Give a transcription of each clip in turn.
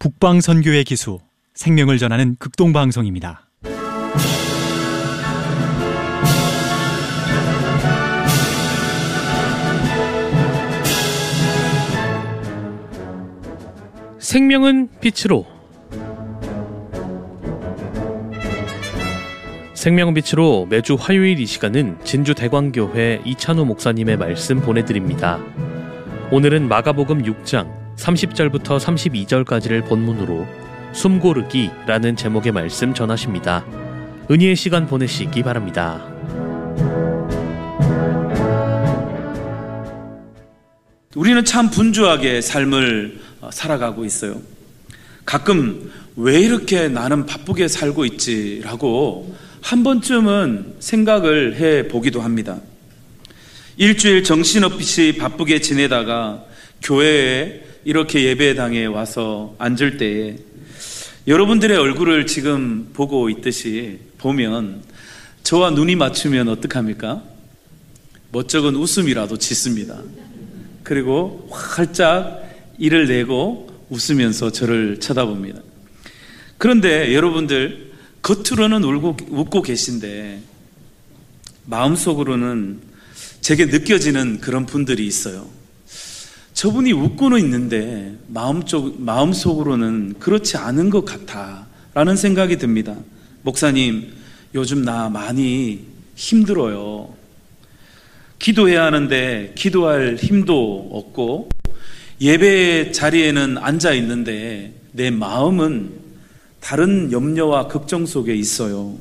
북방선교의 기수, 생명을 전하는 극동방송입니다. 생명은 빛으로, 생명은 빛으로 매주 화요일 이 시간은 진주대광교회 이찬호 목사님의 말씀 보내드립니다. 오늘은 마가복음 6장 30절부터 32절까지를 본문으로 숨고르기라는 제목의 말씀 전하십니다. 은혜의 시간 보내시기 바랍니다. 우리는 참 분주하게 삶을 살아가고 있어요. 가끔 왜 이렇게 나는 바쁘게 살고 있지라고 한 번쯤은 생각을 해보기도 합니다. 일주일 정신없이 바쁘게 지내다가 교회에 이렇게 예배당에 와서 앉을 때에 여러분들의 얼굴을 지금 보고 있듯이 보면 저와 눈이 맞추면 어떡합니까? 멋쩍은 웃음이라도 짓습니다. 그리고 활짝 이를 내고 웃으면서 저를 쳐다봅니다. 그런데 여러분들 겉으로는 웃고 계신데 마음속으로는 제게 느껴지는 그런 분들이 있어요. 저분이 웃고는 있는데 마음속으로는 그렇지 않은 것 같아 라는 생각이 듭니다. 목사님, 요즘 나 많이 힘들어요. 기도해야 하는데 기도할 힘도 없고 예배 자리에는 앉아 있는데 내 마음은 다른 염려와 걱정 속에 있어요.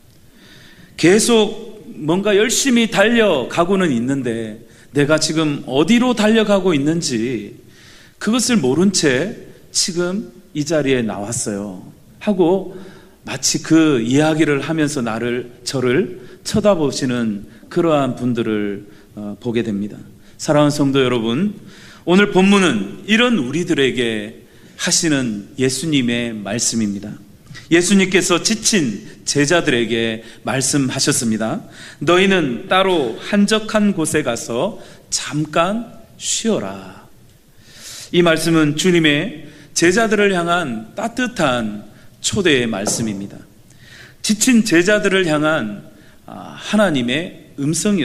계속 뭔가 열심히 달려가고는 있는데 내가 지금 어디로 달려가고 있는지 그것을 모른 채 지금 이 자리에 나왔어요 하고 마치 그 이야기를 하면서 저를 쳐다보시는 그러한 분들을 보게 됩니다. 사랑하는 성도 여러분, 오늘 본문은 이런 우리들에게 하시는 예수님의 말씀입니다. 예수님께서 지친 제자들에게 말씀하셨습니다. 너희는 따로 한적한 곳에 가서 잠깐 쉬어라. 이 말씀은 주님의 제자들을 향한 따뜻한 초대의 말씀입니다. 지친 제자들을 향한 하나님의 음성이었습니다.